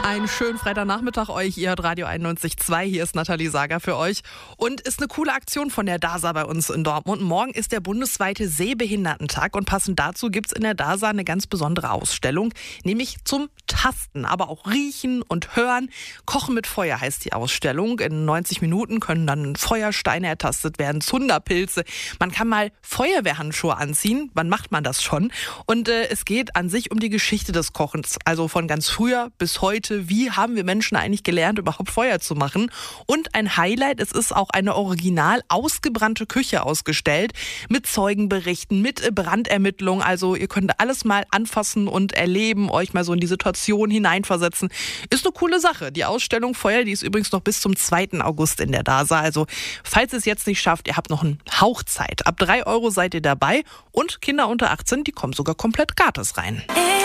Einen schönen Freitagnachmittag euch. Ihr hört Radio 91.2. Hier ist Nathalie Sager für euch. Und ist eine coole Aktion von der DASA bei uns in Dortmund. Morgen ist der bundesweite Sehbehindertentag und passend dazu gibt's in der DASA eine ganz besondere Ausstellung, nämlich zum Tasten, aber auch Riechen und Hören. Kochen mit Feuer heißt die Ausstellung. In 90 Minuten können dann Feuersteine ertastet werden, Zunderpilze. Man kann mal Feuerwehrhandschuhe anziehen. Wann macht man das schon? Und es geht an sich um die Geschichte des Kochens, also von ganz früher bis heute. Wie haben wir Menschen eigentlich gelernt, überhaupt Feuer zu machen? Und ein Highlight, es ist auch eine original ausgebrannte Küche ausgestellt mit Zeugenberichten, mit Brandermittlungen. Also ihr könnt alles mal anfassen und erleben, euch mal so in die Situation hineinversetzen. Ist eine coole Sache. Die Ausstellung Feuer, die ist übrigens noch bis zum 2. August in der DASA. Also falls ihr es jetzt nicht schafft, ihr habt noch einen Hauch Zeit. Ab 3 € seid ihr dabei und Kinder unter 18, die kommen sogar komplett gratis rein.